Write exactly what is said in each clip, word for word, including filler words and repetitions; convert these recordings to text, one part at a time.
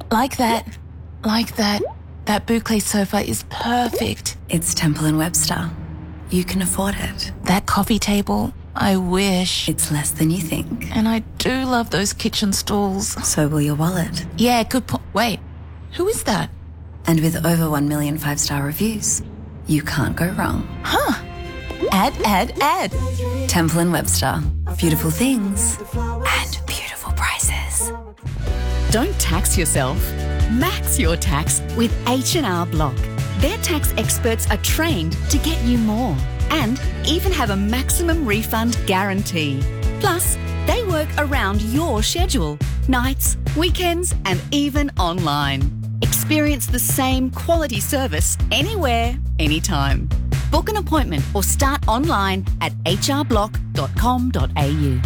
Like that. Like that. That boucle sofa is perfect. It's Temple and Webster. You can afford it. That coffee table, I wish. It's less than you think. And I do love those kitchen stools. So will your wallet. Yeah, good point. Wait, who is that? And with over one million five-star reviews, you can't go wrong. Huh. Add, add, add. Temple and Webster. Beautiful things and beautiful prices. Don't tax yourself. Max your tax with H and R Block. Their tax experts are trained to get you more and even have a maximum refund guarantee. Plus, they work around your schedule, nights, weekends, and even online. Experience the same quality service anywhere, anytime. Book an appointment or start online at h r block dot com dot a u.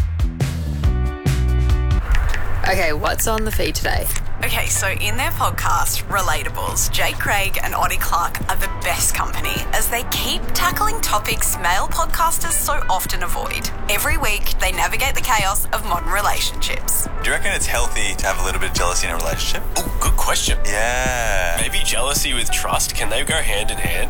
Okay, what's on the feed today? Okay, so in their podcast, Relatables, Jake Craig and Oddie Clark are the best company as they keep tackling topics male podcasters so often avoid. Every week, they navigate the chaos of modern relationships. Do you reckon it's healthy to have a little bit of jealousy in a relationship? Oh, good question. Yeah. Maybe jealousy with trust, can they go hand in hand?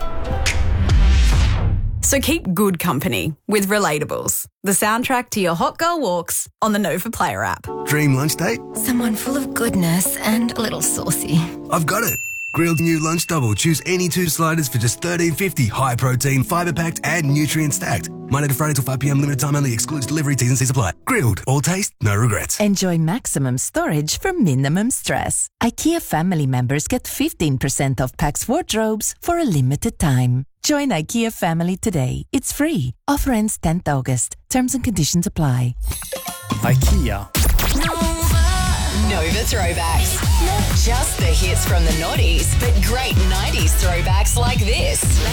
So keep good company with Relatables, the soundtrack to your hot girl walks on the Nova Player app. Dream lunch date? Someone full of goodness and a little saucy. I've got it. Grilled new lunch double. Choose any two sliders for just thirteen fifty. High protein, fibre packed and nutrient stacked. Monday to Friday till five p.m. Limited time only. Excludes delivery. T's and C's apply. Grilled. All taste, no regrets. Enjoy maximum storage for minimum stress. IKEA family members get fifteen percent off Pax wardrobes for a limited time. Join IKEA family today. It's free. Offer ends tenth August. Terms and conditions apply. IKEA. Nova Throwbacks. Not just the hits from the noughties, but great nineties throwbacks like this.